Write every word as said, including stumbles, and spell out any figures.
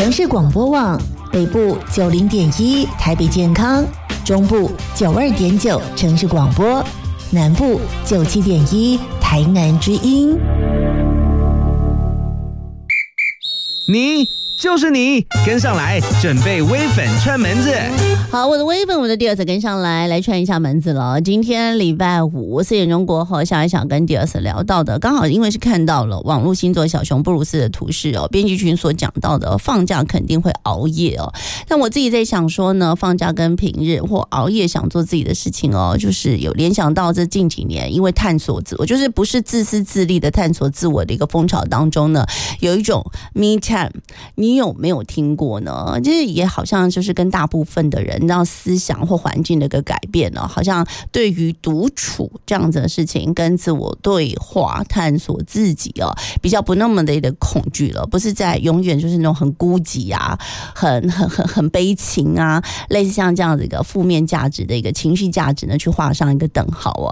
城市广播网，北部九零点一台北健康，中部九二点九城市广播，南部九七点一台南之音。 你就是你，跟上来，准备微粉串门子。 好，我的微粉，我的第二次跟上来，来串一下门子了。今天礼拜五四点钟过后，下来想跟第二次聊到的，刚好因为是看到了网络星座小熊布鲁斯的图示哦，编辑群所讲到的，放假肯定会熬夜哦。但我自己在想说呢，放假跟平日或熬夜想做自己的事情哦，就是有联想到这近几年因为探索自我，就是不是自私自利的探索自我的一个风潮当中呢，有一种 me time， 你有没有听过呢？就是也好像就是跟大部分的人让思想或环境的一个改变呢，好像对于独处这样子的事情跟自我对话探索自己哦，比较不那么的一个恐惧了，不是在永远就是那种很孤寂啊，很很很很悲情啊，类似像这样子一个负面价值的一个情绪价值呢，去画上一个等号哦。